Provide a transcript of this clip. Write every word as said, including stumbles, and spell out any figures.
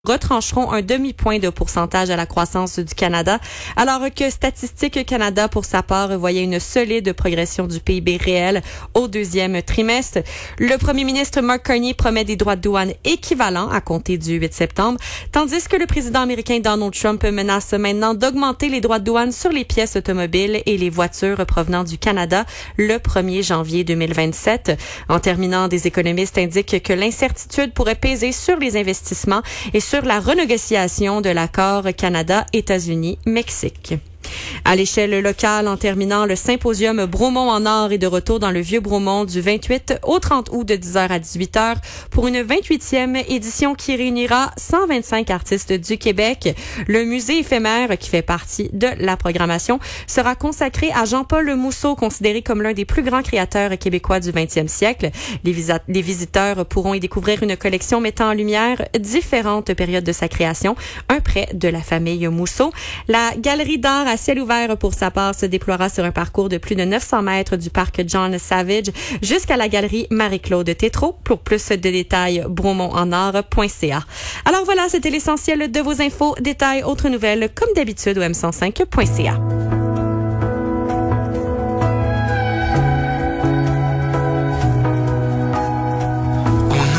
retrancheront un demi-point de pourcentage à la croissance du Canada, alors que Statistique Canada, pour sa part, voyait une solide progression du P I B réel au deuxième trimestre. Le premier ministre Mark Carney promet des droits de douane équivalents à compter du huit septembre, tandis que le président américain Donald Trump menace maintenant d'augmenter les droits de douane sur les pièces automobiles et les voitures provenant du Canada le premier janvier deux mille vingt-sept. En terminant, des économistes indiquent que l'incertitude pourrait peser sur les investissements et sur la renégociation de l'accord Canada-États-Unis-Mexique. À l'échelle locale, en terminant, le symposium Bromont en or est de retour dans le Vieux-Bromont du vingt-huit au trente août de dix heures à dix-huit heures pour une vingt-huitième édition qui réunira cent vingt-cinq artistes du Québec. Le musée éphémère, qui fait partie de la programmation, sera consacré à Jean-Paul Mousseau, considéré comme l'un des plus grands créateurs québécois du vingtième siècle. Les, visa- les visiteurs pourront y découvrir une collection mettant en lumière différentes périodes de sa création, un prêt de la famille Mousseau. La galerie d'art à ciel ouvert, pour sa part, se déploiera sur un parcours de plus de neuf cents mètres du parc John Savage jusqu'à la galerie Marie-Claude Tétrault. Pour plus de détails, bromont en or point c a. Alors voilà, c'était l'essentiel de vos infos. Détails, autres nouvelles, comme d'habitude, au m cent cinq point c a.